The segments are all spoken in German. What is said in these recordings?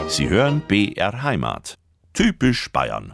Sie hören BR Heimat. Typisch Bayern.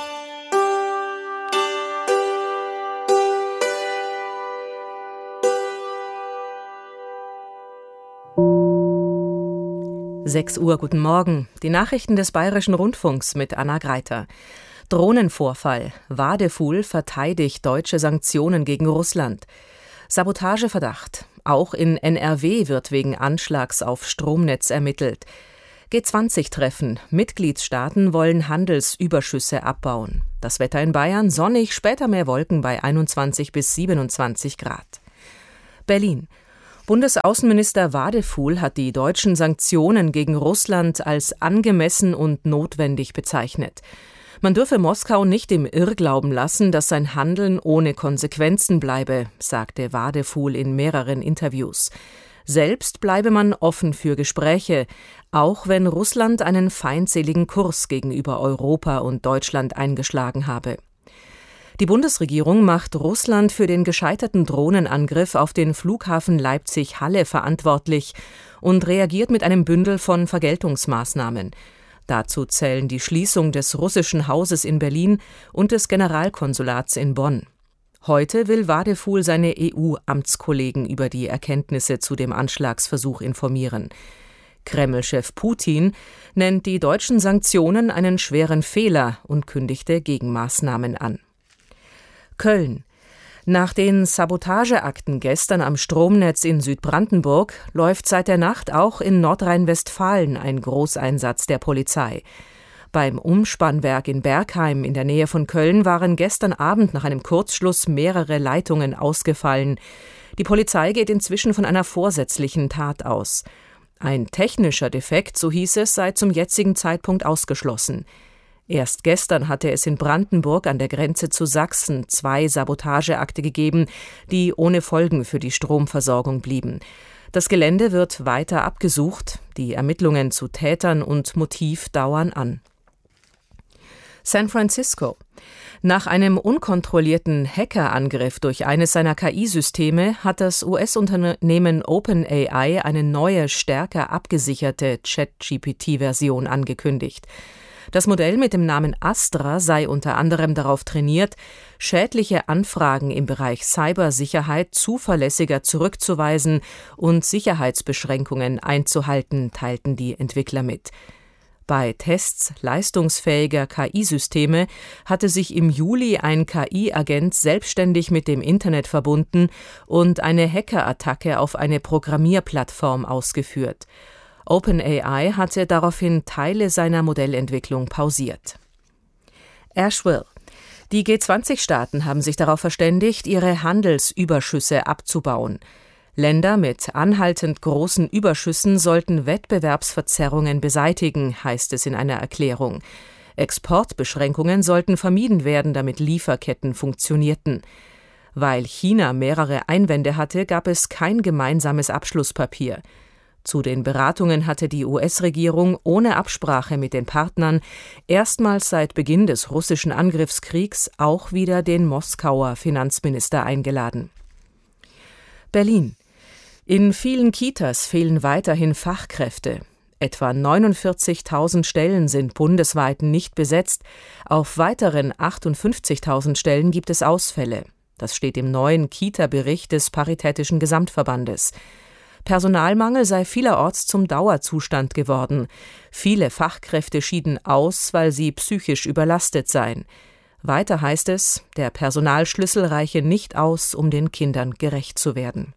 Sechs Uhr, guten Morgen. Die Nachrichten des Bayerischen Rundfunks mit Anna Greiter. Drohnenvorfall. Wadefuhl verteidigt deutsche Sanktionen gegen Russland. Sabotageverdacht. Auch in NRW wird wegen Anschlags auf Stromnetz ermittelt. G20-Treffen. Mitgliedstaaten wollen Handelsüberschüsse abbauen. Das Wetter in Bayern sonnig, später mehr Wolken bei 21 bis 27 Grad. Berlin. Bundesaußenminister Wadefuhl hat die deutschen Sanktionen gegen Russland als angemessen und notwendig bezeichnet. Man dürfe Moskau nicht im Irrglauben lassen, dass sein Handeln ohne Konsequenzen bleibe, sagte Wadefuhl in mehreren Interviews. Selbst bleibe man offen für Gespräche, auch wenn Russland einen feindseligen Kurs gegenüber Europa und Deutschland eingeschlagen habe. Die Bundesregierung macht Russland für den gescheiterten Drohnenangriff auf den Flughafen Leipzig-Halle verantwortlich und reagiert mit einem Bündel von Vergeltungsmaßnahmen. Dazu zählen die Schließung des russischen Hauses in Berlin und des Generalkonsulats in Bonn. Heute will Wadefuhl seine EU-Amtskollegen über die Erkenntnisse zu dem Anschlagsversuch informieren. Kreml-Chef Putin nennt die deutschen Sanktionen einen schweren Fehler und kündigte Gegenmaßnahmen an. Köln. Nach den Sabotageakten gestern am Stromnetz in Südbrandenburg läuft seit der Nacht auch in Nordrhein-Westfalen ein Großeinsatz der Polizei. Beim Umspannwerk in Bergheim in der Nähe von Köln waren gestern Abend nach einem Kurzschluss mehrere Leitungen ausgefallen. Die Polizei geht inzwischen von einer vorsätzlichen Tat aus. Ein technischer Defekt, so hieß es, sei zum jetzigen Zeitpunkt ausgeschlossen. Erst gestern hatte es in Brandenburg an der Grenze zu Sachsen 2 Sabotageakte gegeben, die ohne Folgen für die Stromversorgung blieben. Das Gelände wird weiter abgesucht. Die Ermittlungen zu Tätern und Motiv dauern an. San Francisco. Nach einem unkontrollierten Hackerangriff durch eines seiner KI-Systeme hat das US-Unternehmen OpenAI eine neue, stärker abgesicherte ChatGPT-Version angekündigt. Das Modell mit dem Namen Astra sei unter anderem darauf trainiert, schädliche Anfragen im Bereich Cybersicherheit zuverlässiger zurückzuweisen und Sicherheitsbeschränkungen einzuhalten, teilten die Entwickler mit. Bei Tests leistungsfähiger KI-Systeme hatte sich im Juli ein KI-Agent selbstständig mit dem Internet verbunden und eine Hackerattacke auf eine Programmierplattform ausgeführt. OpenAI hatte daraufhin Teile seiner Modellentwicklung pausiert. Asheville. Die G20-Staaten haben sich darauf verständigt, ihre Handelsüberschüsse abzubauen. Länder mit anhaltend großen Überschüssen sollten Wettbewerbsverzerrungen beseitigen, heißt es in einer Erklärung. Exportbeschränkungen sollten vermieden werden, damit Lieferketten funktionierten. Weil China mehrere Einwände hatte, gab es kein gemeinsames Abschlusspapier. Zu den Beratungen hatte die US-Regierung ohne Absprache mit den Partnern erstmals seit Beginn des russischen Angriffskriegs auch wieder den Moskauer Finanzminister eingeladen. Berlin. In vielen Kitas fehlen weiterhin Fachkräfte. Etwa 49.000 Stellen sind bundesweit nicht besetzt. Auf weiteren 58.000 Stellen gibt es Ausfälle. Das steht im neuen Kita-Bericht des Paritätischen Gesamtverbandes. Personalmangel sei vielerorts zum Dauerzustand geworden. Viele Fachkräfte schieden aus, weil sie psychisch überlastet seien. Weiter heißt es, der Personalschlüssel reiche nicht aus, um den Kindern gerecht zu werden.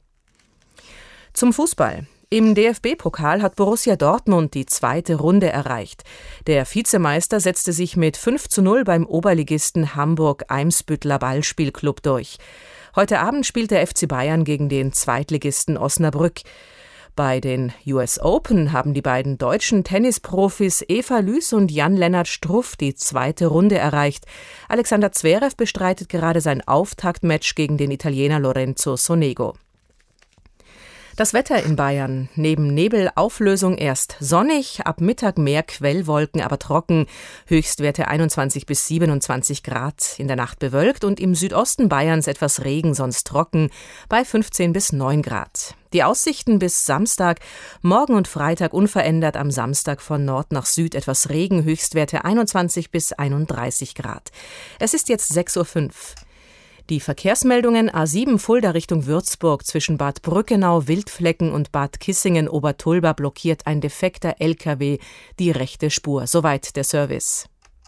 Zum Fußball. Im DFB-Pokal hat Borussia Dortmund die 2. Runde erreicht. Der Vizemeister setzte sich mit 5:0 beim Oberligisten Hamburg-Eimsbüttler Ballspielclub durch. Heute Abend spielt der FC Bayern gegen den Zweitligisten Osnabrück. Bei den US Open haben die beiden deutschen Tennisprofis Eva Lüß und Jan-Lennart Struff die 2. Runde erreicht. Alexander Zverev bestreitet gerade sein Auftaktmatch gegen den Italiener Lorenzo Sonego. Das Wetter in Bayern. Neben Nebelauflösung erst sonnig, ab Mittag mehr Quellwolken, aber trocken. Höchstwerte 21 bis 27 Grad. In der Nacht bewölkt und im Südosten Bayerns etwas Regen, sonst trocken, bei 15 bis 9 Grad. Die Aussichten bis Samstag, morgen und Freitag unverändert, am Samstag von Nord nach Süd etwas Regen, Höchstwerte 21 bis 31 Grad. Es ist jetzt 6:05 Uhr. Die Verkehrsmeldungen: A7 Fulda Richtung Würzburg zwischen Bad Brückenau, Wildflecken und Bad Kissingen-Obertulba blockiert ein defekter LKW die rechte Spur. Soweit der Service.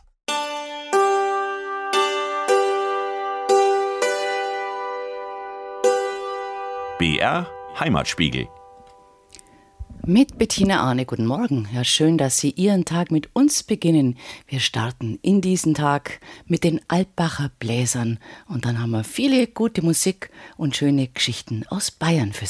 BR Heimatspiegel. Mit Bettina Arne, guten Morgen. Ja, schön, dass Sie Ihren Tag mit uns beginnen. Wir starten in diesen Tag mit den Alpbacher Bläsern und dann haben wir viele gute Musik und schöne Geschichten aus Bayern für Sie.